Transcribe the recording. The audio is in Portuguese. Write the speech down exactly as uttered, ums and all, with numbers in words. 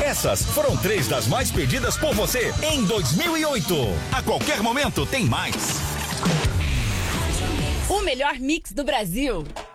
Essas foram três das mais pedidas por você em dois mil e oito. A qualquer momento tem mais. O melhor mix do Brasil.